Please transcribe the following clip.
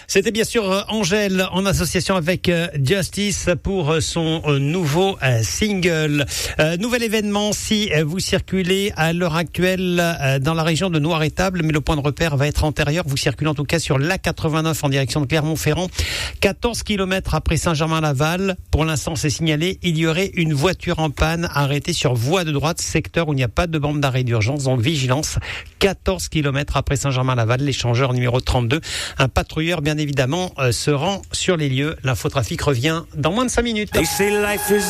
C'était bien sûr Angèle en association avec Justice pour son nouveau single. Nouvel événement si vous circulez à l'heure actuelle dans la région de Noiretable, mais le point de repère va être antérieur. Vous circulez en tout cas sur l'A89 en direction de Clermont-Ferrand, 14 km après Saint-Germain-Laval. Pour l'instant, c'est signalé, il y aurait une voiture en panne arrêtée sur voie de droite, secteur où il n'y a pas de bande d'arrêt d'urgence, donc vigilance. 14 km après Saint-Germain-Laval, l'échangeur numéro 32. Un patrouilleur, bien évidemment, se rend sur les lieux. L'infotrafic revient dans moins de 5 minutes.